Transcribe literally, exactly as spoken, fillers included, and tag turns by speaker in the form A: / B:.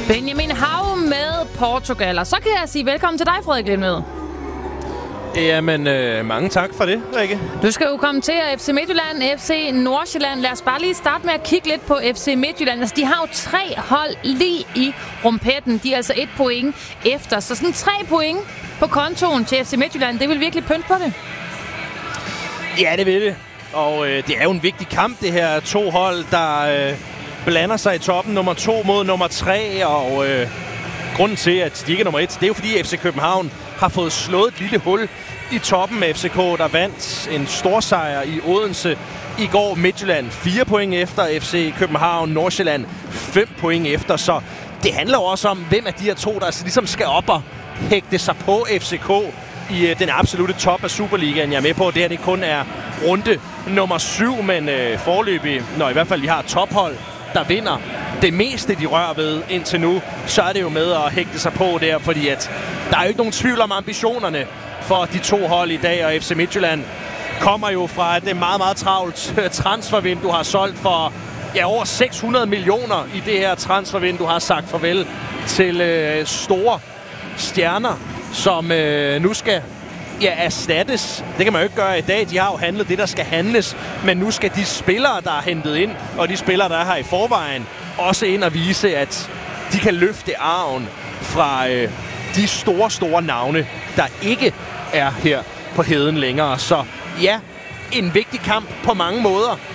A: Benjamin Hav med Portugal. Og så kan jeg sige velkommen til dig, Frederik Lindmed.
B: Jamen, øh, mange tak for det, Rikke.
A: Du skal jo komme til F C Midtjylland, F C Nordsjælland. Lad os bare lige starte med at kigge lidt på F C Midtjylland. Altså, de har jo tre hold lige i rumpetten. De er altså et point efter. Så sådan tre point på kontoen til F C Midtjylland, det vil virkelig pynte på det.
B: Ja, det vil det. Og øh, det er jo en vigtig kamp, det her to hold, der øh, blander sig i toppen. Nummer to mod nummer tre, og øh, grunden til, at de ikke er nummer et, det er jo fordi F C København har fået slået et lille hul i toppen med F C K, der vandt en stor sejr i Odense i går. Midtjylland fire point efter F C København, Nordsjælland fem point efter. Så det handler også om, hvem af de her to, der altså ligesom skal op og hægte sig på F C K i øh, den absolute top af Superligaen. Jeg er med på, at det her det kun er runde nummer syv, men øh, foreløbig, når i hvert fald de har tophold, der vinder det meste, de rører ved indtil nu, så er det jo med at hægte sig på der, fordi at der er jo ikke nogen tvivl om ambitionerne for de to hold i dag, og F C Midtjylland kommer jo fra et meget, meget travlt transfervindue, har solgt for ja, over seks hundrede millioner i det her transfervindue, har sagt farvel til øh, store stjerner, som øh, nu skal ja, erstattes. Det kan man jo ikke gøre i dag. De har jo handlet det, der skal handles. Men nu skal de spillere, der er hentet ind, og de spillere, der er her i forvejen, også ind og vise, at de kan løfte arven fra øh, de store, store navne, der ikke er her på heden længere. Så ja, en vigtig kamp på mange måder.